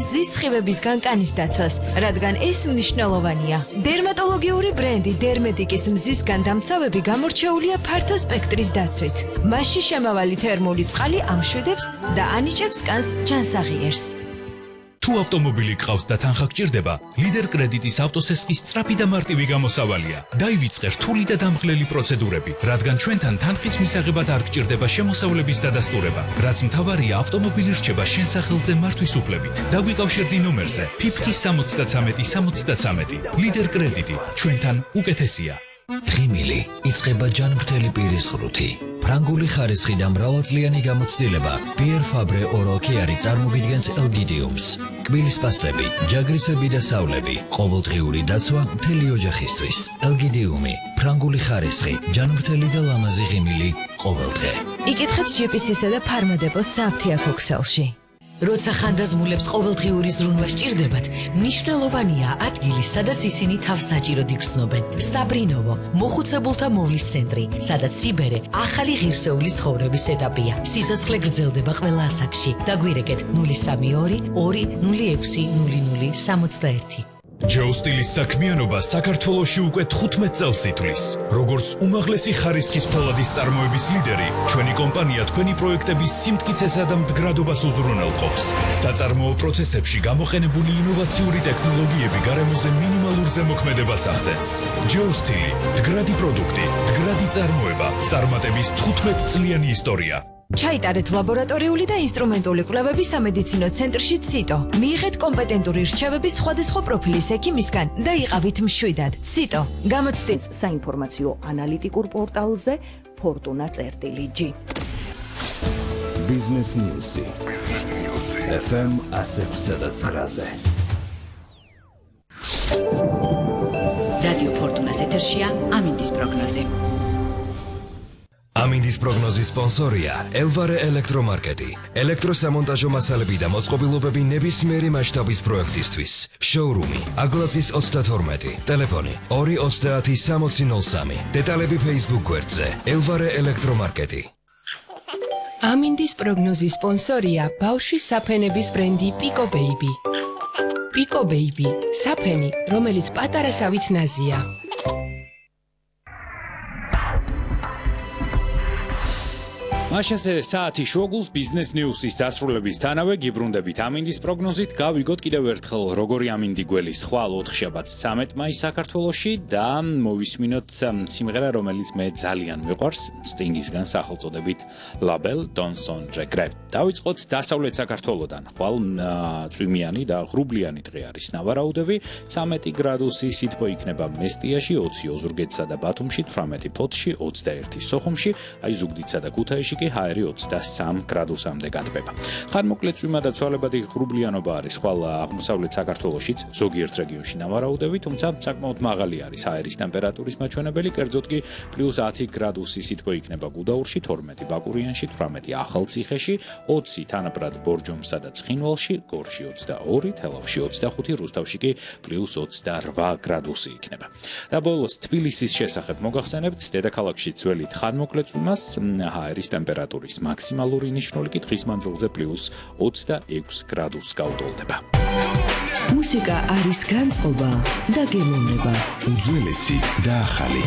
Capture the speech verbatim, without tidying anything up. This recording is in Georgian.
მზის სხივების განკანის დაცვას, რადგან ეს მნიშვნელოვანია. დერმატოლოგიური ბრენდი დერმედიკის მზისგან დამცავები გამორჩეულია ფართო სპექტრის დაცვით. მასში შემავალი თერმული წყალი ამშვიდებს და ანიჭებს კანს ჯანსაღიერს. თუ ავტომობილი გყავს და თანხა გჭირდება, ლიდერ კრედიტის ავტოსესხის სწრაფი და მარტივი გამოსავალია. დაივიწყე რთული და დამღლელი პროცედურები, რადგან ჩვენთან თანხის მისაღებად არ გჭირდება შემოსავლების დადასტურება, რაც მთავარია ავტომობილი რჩება შენ სახელზე მართვის უფლებით. დაგვიკავშირდი ნომერზე ფიფკი სამოცდათრამეტი სამოცდათრამეტი. ლიდერ კრედიტი ჩვენთან უკეთესია. ღიმილი იწყება ჯანმრთელი პირის ღრუთი. ფრანგული ხარისხი და მრავალწლიანი გამოცდილება Pierre Fabre Oral Care წარმოგიდგენთ ელგიდიუმს. კბილის პასტები, ჯაგრისები და სავლები, ყოველდღიური დაცვა მთელი ოჯახისთვის. ელგიდიუმი, ფრანგული ხარისხი, ჯანმრთელი და ლამაზი ღიმილი ყოველდღე. იკითხეთ ჯი პი სი-სა და ფარმადეპოს სააფთიაქო ქსელში. როცა ხანდაზმულებს ყოველდღიური ზრუნვა სჭირდებათ, მნიშვნელოვანია ადგილი, სადაც ისინი თავს საჭიროდ იგრძნობენ. საბრინოვო, მოხუცებულთა მოვლის ცენტრი, სადაც სიბერე ახალი ღირსეული ცხოვრების ეტაპია. სიცოცხლე გრძელდება ყველა ასაკში. დაგვირეკეთ ნული სამი ორი ორი ნული ექვსი ნული ნული სამოცდაერთი. ჯეოსტილის საქმიანობა საქართველოში უკვე თხუთმეტ წელს ითვლის. როგორც უმაღლესი ხარისხის ფოლადის წარმოების ლიდერი, ჩვენი კომპანია თქვენი პროექტების სიმტკიცესა და მდგრადობას უზრუნველყოფს. საწარმოო პროცესებში გამოყენებული ინოვაციური ტექნოლოგიები გარემოზე მინიმალურ ზემოქმედებას ახდენს. ჯეოსტილი, მდგრადი პროდუქტი, მდგრადი წარმოება, წარმატების თხუთმეტწლიანი ისტორია. ჩაიტარეთ ლაბორატორიული და ინსტრუმენტული კვლევები სამედიცინო ცენტრში ციტო. მიიღეთ კომპეტენტური რჩევები სხვადასხვა პროფილის ექიმისგან და იყავით მშვიდად. ციტო. გამოცდით საინფორმაციო ანალიტიკურ პორტალზე ფორტუნა წერტილი ჯი. ბიზნეს ნიუსი. ეფ ემ ასი ცხრაზე. რადიო ფორტუნას ეთერშია ამინდის პროგნოზი. ამინდის პროგნოზის სპონსორია ელვარე ელექტრომარკეტი. ელექტროსამონტაჟო მასალები და მოწყობილობები ნებისმიერი მასშტაბის პროექტისთვის. შოურუმი აგლაცის ოცდათორმეტი. ტელეფონი ორი ოცდაათი სამოცი ნული სამი. დეტალები Facebook გვერდზე ელვარე ელექტრომარკეტი. ამინდის პროგნოზის სპონსორია ბავშვის საფენების ბრენდი Pico Baby. Pico Baby, საფენი, რომელიც პატარასავით ნაზია. მაშასე საათი შუაგულს ბიზნეს ნიუსის დასრულებისთანავე გიბრუნდებით ამინდის პროგნოზით. გავიგოთ კიდევ ერთხელ როგორი ამინდი გველის ხვალ ოთხშაბათს ცამეტ მაისს საქართველოში და მოვისმინოთ სიმღერა, რომელიც მე ძალიან მიყვარს, სტინგისგან სახელწოდებით Label Don't on Regret. დავიწყოთ დასავლეთ საქართველოდან. ხვალ წვიმიანი და ღრუბლიანი დღე არის ნავარაუდები. ცამეტი გრადუსი სითბო იქნება მესტიაში, ოცი ოზურგეთსა და ბათუმში, თვრამეტი ფოთში, ოცდაერთი სოხუმში, აი ზუგდიდსა და ქუთაისში კი ჰაერი ოცდასამ გრადუსამდე გათბება. ხანმოკლე წვიმა და ცვალებადი ღრუბლიანობა არის ხვალ აღმოსავლეთ საქართველოშიც, ზოგიერთ რეგიონში ნავარაუდები, თუმცა საკმაოდ მაღალი არის ჰაერის ტემპერატურის მაჩვენებელი, კერძოდ კი პლუს ათი გრადუსი სითბო იქნება გუდაურში, თორმეტი ბაკურიანში, თვრამეტი ახალციხეში, ოცი თანაბრად ბორჯომსა და ცხინვალში, გორში ოცდაორი, თელავში ოცდახუთი, რუსთავში კი პლუს ოცდარვა გრადუსი იქნება. და ბოლოს თბილისის შესახებ მოგახსენებთ, დედაქალაქში ძველი ხანმოკლე წვიმას, ჰაერის ტემპერატურის მაქსიმალური ნიშნული კი დღის მანძილზე პლუს ოცდაექვსი გრადუსს გაუტოლდება. მუსიკა არის განწყობა და გემოვნება. უძველესი და ახალი.